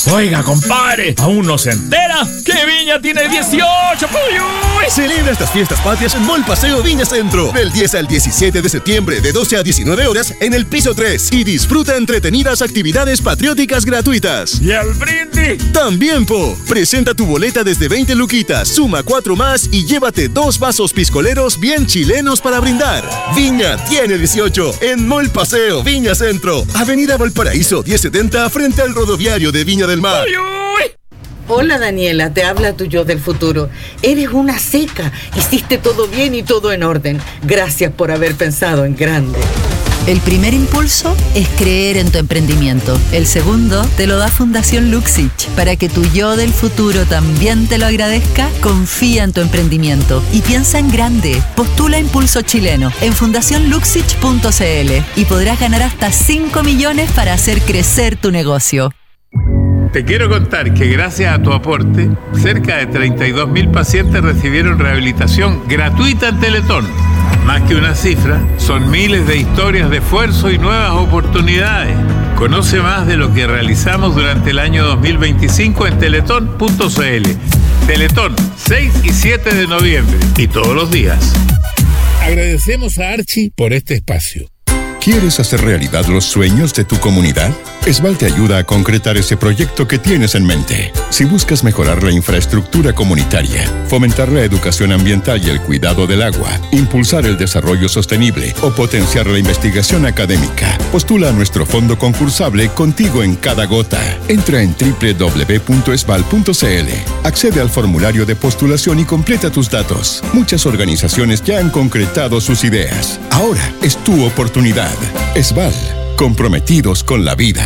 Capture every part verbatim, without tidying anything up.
Oiga, compadre, ¿aún no se entera que Viña tiene dieciocho? Celebra estas fiestas patrias en Mall Paseo Viña Centro. Del diez al diecisiete de septiembre, de doce a diecinueve horas, en el piso tres. Y disfruta entretenidas actividades patrióticas gratuitas. ¿Y el brindis? También, po. Presenta tu boleta desde veinte luquitas, suma cuatro más y llévate dos vasos piscoleros bien chilenos para brindar. Viña tiene dieciocho en Mall Paseo Viña Centro. Avenida Valparaíso diez setenta, frente al rodoviario de Viña del Mar. ¡Uy, uy! Hola Daniela, te habla tu yo del futuro. Eres una seca, hiciste todo bien y todo en orden. Gracias por haber pensado en grande. El primer impulso es creer en tu emprendimiento. El segundo te lo da Fundación Luxich. Para que tu yo del futuro también te lo agradezca, confía en tu emprendimiento y piensa en grande. Postula Impulso Chileno en fundación luxich punto c l y podrás ganar hasta cinco millones para hacer crecer tu negocio. Te quiero contar que gracias a tu aporte, cerca de treinta y dos mil pacientes recibieron rehabilitación gratuita en Teletón. Más que una cifra, son miles de historias de esfuerzo y nuevas oportunidades. Conoce más de lo que realizamos durante el año dos mil veinticinco en teletón punto c l. Teletón, seis y siete de noviembre y todos los días. Agradecemos a Archie por este espacio. ¿Quieres hacer realidad los sueños de tu comunidad? Esval te ayuda a concretar ese proyecto que tienes en mente. Si buscas mejorar la infraestructura comunitaria, fomentar la educación ambiental y el cuidado del agua, impulsar el desarrollo sostenible o potenciar la investigación académica, postula a nuestro fondo concursable Contigo en Cada Gota. Entra en doble u doble u doble u punto esval punto c l, accede al formulario de postulación y completa tus datos. Muchas organizaciones ya han concretado sus ideas. Ahora es tu oportunidad. Esval, comprometidos con la vida.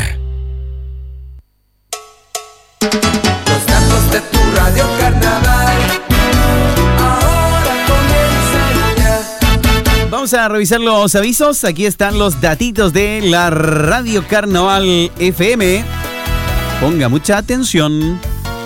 Los datos de tu radio carnaval ahora comienzan ya. Vamos a revisar los avisos. Aquí están los datitos de la Radio Carnaval F M. Ponga mucha atención.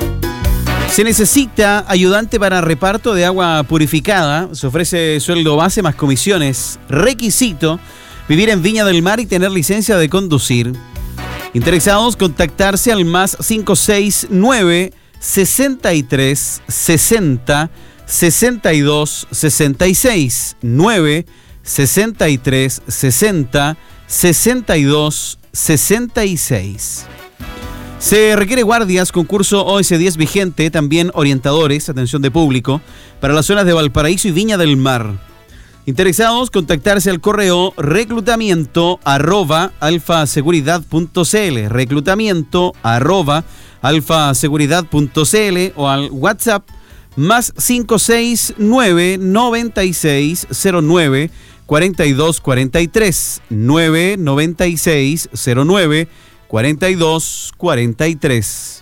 Se necesita ayudante para reparto de agua purificada. Se ofrece sueldo base más comisiones. Requisito: vivir en Viña del Mar y tener licencia de conducir. Interesados, contactarse al más cinco seis nueve, sesenta y tres, sesenta, sesenta y dos, sesenta y seis. nueve, sesenta y tres, sesenta, sesenta y dos, sesenta y seis. Se requiere guardias, concurso O S diez vigente, también orientadores, atención de público, para las zonas de Valparaíso y Viña del Mar. Interesados, contactarse al correo reclutamiento arroba alfaseguridad punto c l, reclutamiento arroba alfaseguridad punto c l o al WhatsApp más cinco seis nueve, noventa y seis, cero nueve, cuarenta y dos cuarenta y tres, nueve noventa y seis, cero nueve, cuarenta y dos cuarenta y tres.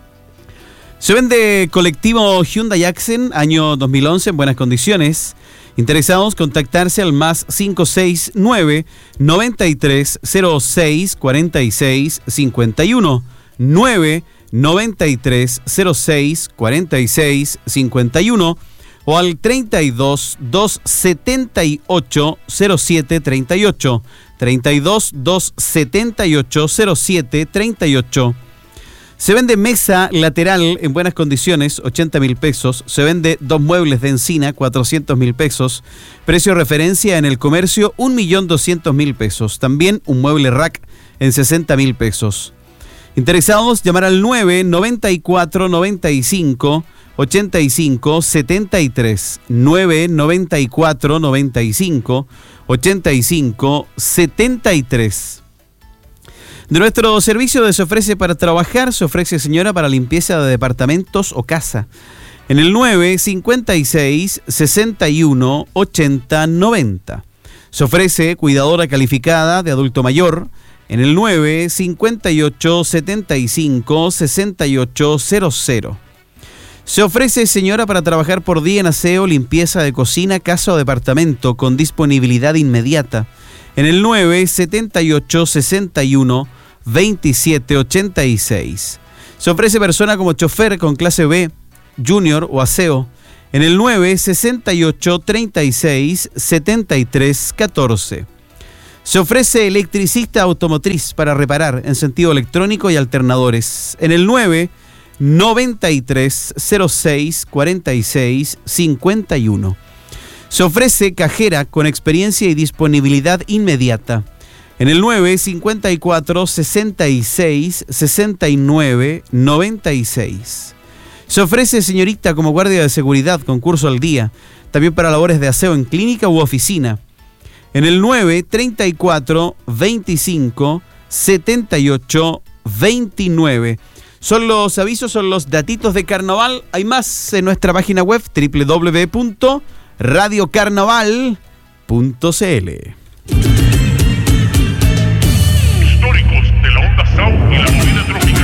Se vende colectivo Hyundai Accent año dos mil once en buenas condiciones. Interesados, contactarse al más cinco seis nueve, noventa y tres, cero seis, cuarenta y seis, cincuenta y uno, nueve noventa y tres, cero seis, cuarenta y seis, cincuenta y uno o al treinta y dos, doscientos setenta y ocho, cero siete treinta y ocho, treinta y dos, doscientos setenta y ocho, cero siete treinta y ocho. Se vende mesa lateral en buenas condiciones, ochenta mil pesos. Se vende dos muebles de encina, cuatrocientos mil pesos. Precio referencia en el comercio, un millón doscientos mil pesos. También un mueble rack en sesenta mil pesos. Interesados, llamar al nueve noventa y cuatro, noventa y cinco, ochenta y cinco, setenta y tres. nueve noventa y cuatro, noventa y cinco, ochenta y cinco, setenta y tres. De nuestro servicio de Se Ofrece para Trabajar, se ofrece señora para limpieza de departamentos o casa. En el nueve cincuenta y seis, sesenta y uno, ochenta, noventa. Se ofrece cuidadora calificada de adulto mayor. En el nueve cincuenta y ocho, setenta y cinco, sesenta y ocho, cero cero. Se ofrece señora para trabajar por día en aseo, limpieza de cocina, casa o departamento con disponibilidad inmediata. En el nueve setenta y ocho, sesenta y uno, veintisiete, ochenta y seis. Se ofrece persona como chofer con clase B, junior o aseo. En el nueve sesenta y ocho, treinta y seis, setenta y tres, catorce. Se ofrece electricista automotriz para reparar en sentido electrónico y alternadores. En el nueve noventa y tres cero seis cuarenta y seis cincuenta y uno. Se ofrece cajera con experiencia y disponibilidad inmediata. En el nueve cincuenta y cuatro sesenta y seis sesenta y nueve noventa y seis. Se ofrece señorita como guardia de seguridad con curso al día, también para labores de aseo en clínica u oficina. En el nueve treinta y cuatro veinticinco setenta y ocho veintinueve. Son los avisos, son los datitos de carnaval. Hay más en nuestra página web doble u doble u doble u punto radio carnaval punto c l. Históricos de la onda Sau y la movida tropical.